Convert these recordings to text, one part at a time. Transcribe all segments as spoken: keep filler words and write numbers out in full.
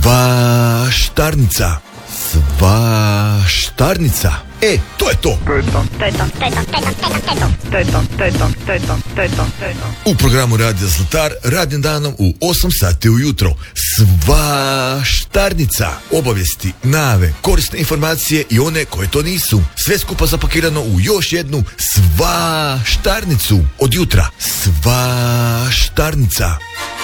Svaštarnica. Svaštarnica. E, to je to. To je to. To je to. To je to. To je to. To je to. To je to. To je to. To je to. To je to. U programu Radija Zlatar radnim danom u osam sati ujutro. Svaštarnica. Obavijesti, najave, korisne informacije i one koje to nisu. Sve skupa zapakirano u još jednu svaštarnicu. Od jutra. Svaštarnica.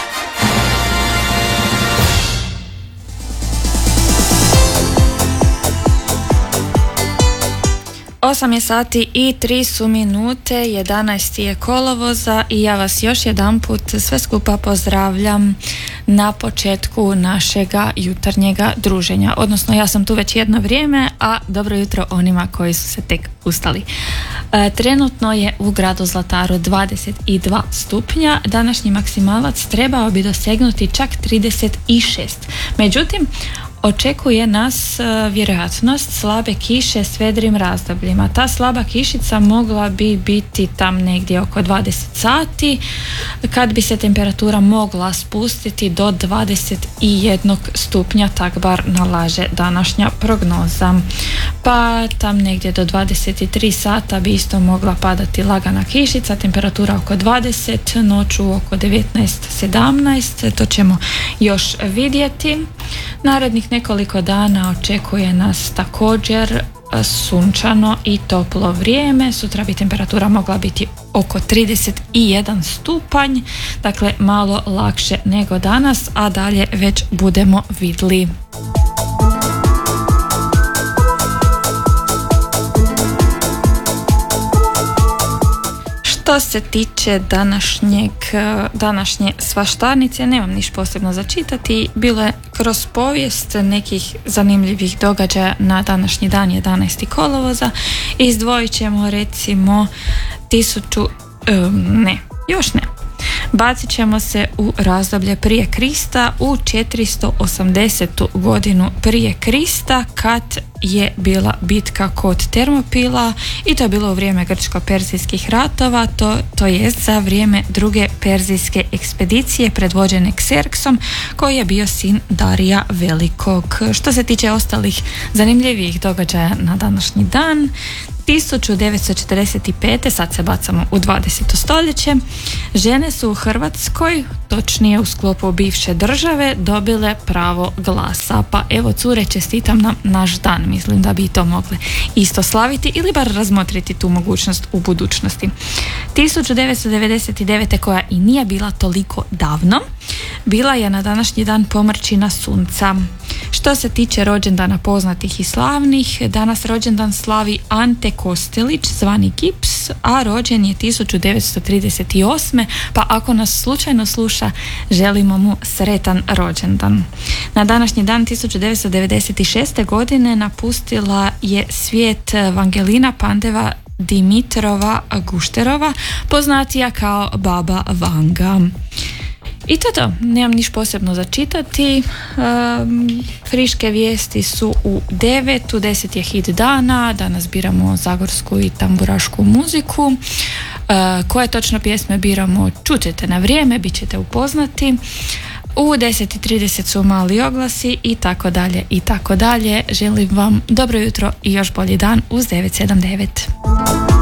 osam je sati i tri su minute, jedanaest je kolovoza i ja vas još jedanput sve skupa pozdravljam na početku našega jutarnjega druženja. Odnosno ja sam tu već jedno vrijeme, a dobro jutro onima koji su se tek ustali. E, trenutno je u gradu Zlataru dvadeset dva stupnja, današnji maksimalac trebao bi dosegnuti čak trideset šest. Međutim, očekuje nas uh, vjerojatnost slabe kiše s vedrim razdobljima. Ta slaba kišica mogla bi biti tam negdje oko dvadeset sati, kad bi se temperatura mogla spustiti do dvadeset jedan stupnja, tak bar nalaže današnja prognoza. Pa tam negdje do dvadeset tri sata bi isto mogla padati lagana kišica, temperatura oko dvadeset, noću oko devetnaest sedamnaest, to ćemo još vidjeti. Narednih nekoliko dana očekuje nas također sunčano i toplo vrijeme. Sutra bi temperatura mogla biti oko trideset jedan stupanj, dakle malo lakše nego danas, a dalje već budemo vidli. Što se tiče današnjeg, današnje svaštarnice, nemam niš posebno za čitati. Bilo je kroz povijest nekih zanimljivih događaja na današnji dan, jedanaesti kolovoza. Izdvojit ćemo recimo tisuću, um, ne, još ne. Bacit ćemo se u razdoblje prije Krista, u četiristo osamdesetu godinu prije Krista, kad je bila bitka kod Termopila, i to je bilo u vrijeme grčko-perzijskih ratova, to, to jest za vrijeme druge perzijske ekspedicije predvođene Kserksom, koji je bio sin Darija Velikog. Što se tiče ostalih zanimljivih događaja na današnji dan, tisuću devetsto četrdeset pete. sad se bacamo u dvadeseto stoljeće, žene su u Hrvatskoj, točnije u sklopu bivše države, dobile pravo glasa. Pa evo cure, čestitam nam naš dan, mislim da bi to mogle isto slaviti ili bar razmotriti tu mogućnost u budućnosti. tisuću devetsto devedeset devete. koja i nije bila toliko davno, bila je na današnji dan pomrčina sunca. Što se tiče rođendana poznatih i slavnih, danas rođendan slavi Ante Kostelić, zvani Gips, a rođen je tisuću devetsto trideset osme. pa ako nas slučajno sluša, želimo mu sretan rođendan. Na današnji dan tisuću devetsto devedeset šeste. godine napustila je svijet Vangelina Pandeva Dimitrova Gušterova, poznatija kao Baba Vanga. I to to, nemam niš posebno za čitati. Um, friške vijesti su u devet, u deset je hit dana, danas biramo zagorsku i tamburašku muziku. Uh, koje točno pjesme biramo, čućete na vrijeme, bit ćete upoznati. U deset i trideset su mali oglasi i tako dalje i tako dalje. Želim vam dobro jutro i još bolji dan uz devet sedam devet.